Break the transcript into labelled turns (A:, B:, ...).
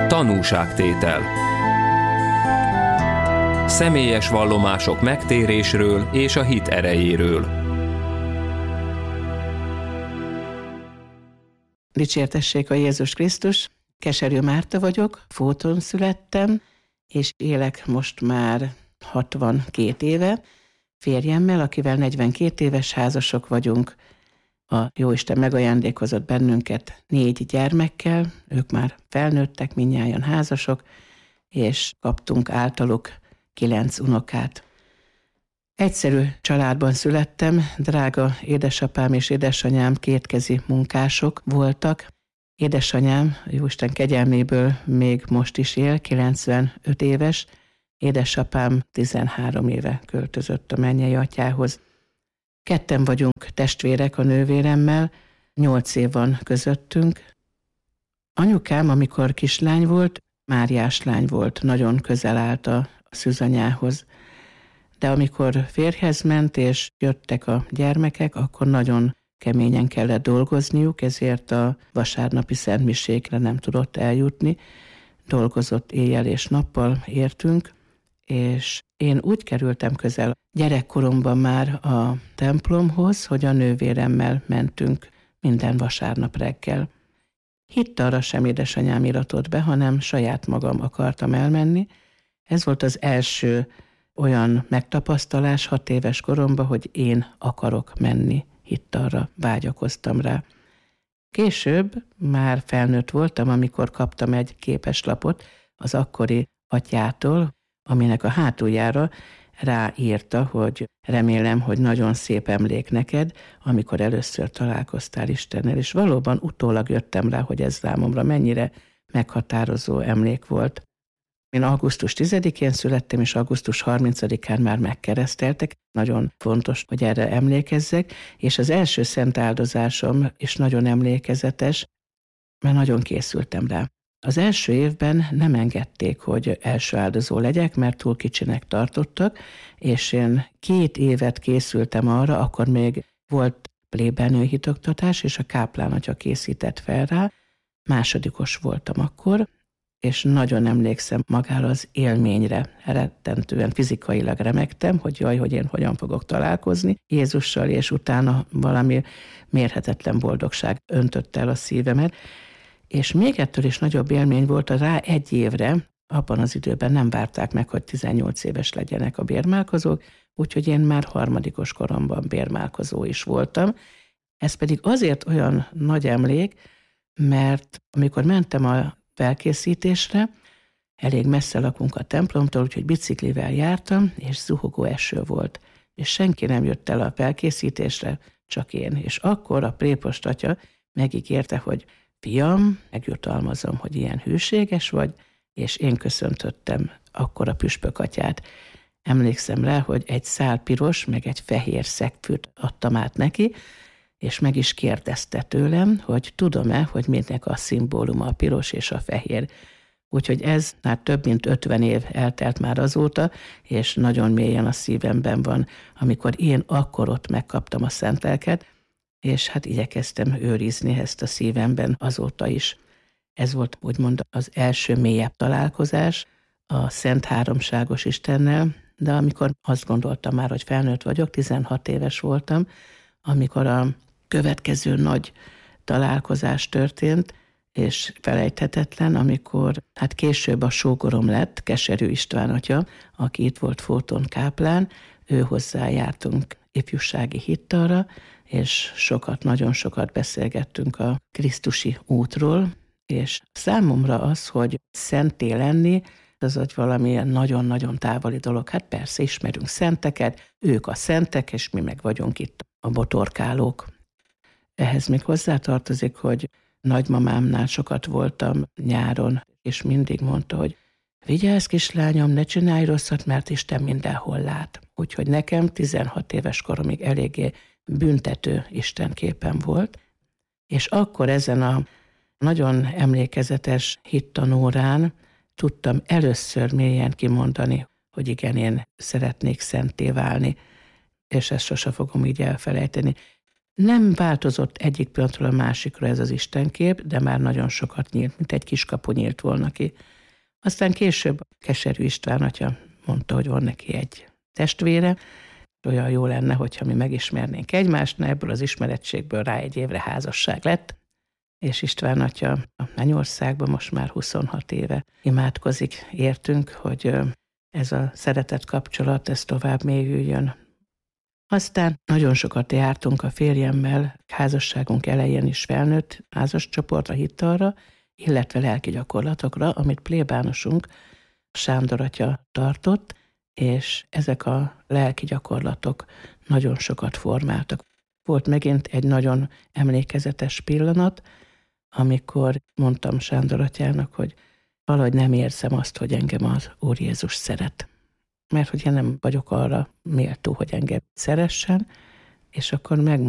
A: Tanúságtétel. Személyes vallomások megtérésről és a hit erejéről.
B: Dicsértessék a Jézus Krisztus! Keserű Márta vagyok, Fóton születtem, és élek most már 62 éve. Férjemmel, akivel 42 éves házasok vagyunk. A Jóisten megajándékozott bennünket 4 gyermekkel, ők már felnőttek, mindnyájan házasok, és kaptunk általuk 9 unokát. Egyszerű családban születtem, drága édesapám és édesanyám kétkezi munkások voltak. Édesanyám Jóisten kegyelméből még most is él, 95 éves, édesapám 13 éve költözött a mennyei atyához. Ketten vagyunk testvérek a nővéremmel, 8 év van közöttünk. Anyukám, amikor kislány volt, Máriás lány volt, nagyon közel állt a szűzanyához. De amikor férjhez ment, és jöttek a gyermekek, akkor nagyon keményen kellett dolgozniuk, ezért a vasárnapi szentmisékre nem tudott eljutni. Dolgozott éjjel és nappal értünk, és én úgy kerültem közel gyerekkoromban már a templomhoz, hogy a nővéremmel mentünk minden vasárnap reggel. Hittalra sem édesanyám iratott be, hanem saját magam akartam elmenni. Ez volt az első olyan megtapasztalás 6 éves koromban, hogy én akarok menni, hittalra vágyakoztam rá. Később már felnőtt voltam, amikor kaptam egy képeslapot az akkori atyától, aminek a hátuljára ráírta, hogy remélem, hogy nagyon szép emlék neked, amikor először találkoztál Istennel, és valóban utólag jöttem rá, hogy ez számomra mennyire meghatározó emlék volt. Én augusztus 10-én születtem, és augusztus 30-án már megkereszteltek. Nagyon fontos, hogy erre emlékezzek, és az első szent áldozásom is nagyon emlékezetes, mert nagyon készültem rá. Az első évben nem engedték, hogy első áldozó legyek, mert túl kicsinek tartottak, és én 2 évet készültem arra, akkor még volt plébelnő hitoktatás, és a káplán atya készített fel rá. Másodikos voltam akkor, és nagyon emlékszem magára az élményre. Rettentően fizikailag remegtem, hogy jaj, hogy én hogyan fogok találkozni Jézussal, és utána valami mérhetetlen boldogság öntött el a szívemet. És még ettől is nagyobb élmény volt, rá 1 évre, abban az időben nem várták meg, hogy 18 éves legyenek a bérmálkozók, úgyhogy én már 3. koromban bérmálkozó is voltam. Ez pedig azért olyan nagy emlék, mert amikor mentem a felkészítésre, elég messze lakunk a templomtól, úgyhogy biciklivel jártam, és zuhogó eső volt. És senki nem jött el a felkészítésre, csak én. És akkor a prépost atya megígérte, hogy fiam, megjutalmazom, hogy ilyen hűséges vagy, és én köszöntöttem akkor a püspök atyát. Emlékszem rá, hogy egy szál piros, meg egy fehér szegfűt adtam át neki, és meg is kérdezte tőlem, hogy tudom-e, hogy mindnek a szimbóluma a piros és a fehér. Úgyhogy ez már több mint 50 év eltelt már azóta, és nagyon mélyen a szívemben van, amikor én akkor ott megkaptam a szent lelket, és hát igyekeztem őrizni ezt a szívemben azóta is. Ez volt úgymond az első mélyebb találkozás a Szent Háromságos Istennel, de amikor azt gondoltam már, hogy felnőtt vagyok, 16 éves voltam, amikor a következő nagy találkozás történt, és felejthetetlen, amikor hát később a sógorom lett, Keserű István atya, aki itt volt Fóton káplán, ő hozzájártunk ifjúsági hittalra, és nagyon sokat beszélgettünk a krisztusi útról, és számomra az, hogy szenté lenni, az egy valamilyen nagyon-nagyon távoli dolog. Hát persze ismerünk szenteket, ők a szentek, és mi meg vagyunk itt a botorkálók. Ehhez még hozzátartozik, hogy nagymamámnál sokat voltam nyáron, és mindig mondta, hogy vigyázz kislányom, ne csinálj rosszat, mert Isten mindenhol lát. Úgyhogy nekem 16 éves koromig eléggé büntető istenképem volt, és akkor ezen a nagyon emlékezetes hittanórán tudtam először mélyen kimondani, hogy igen, én szeretnék szentté válni, és ezt sose fogom így elfelejteni. Nem változott egyik pillanatról a másikra ez az istenkép, de már nagyon sokat nyílt, mint egy kiskapu nyílt volna ki. Aztán később Keserű István atya mondta, hogy van neki egy testvére, olyan jó lenne, hogyha mi megismernénk egymást, ebből az ismerettségből rá egy évre házasság lett, és István atya a Mennyországban most már 26 éve imádkozik értünk, hogy ez a szeretett kapcsolat, ez tovább mélyüljön. Aztán nagyon sokat jártunk a férjemmel, házasságunk elején is felnőtt házascsoportra, hittalra, illetve lelki gyakorlatokra, amit plébánosunk Sándor atya tartott, és ezek a lelki gyakorlatok nagyon sokat formáltak. Volt megint egy nagyon emlékezetes pillanat, amikor mondtam Sándor atyának, hogy valahogy nem érzem azt, hogy engem az Úr Jézus szeret. Mert hogy én nem vagyok arra méltó, hogy engem szeressen, és akkor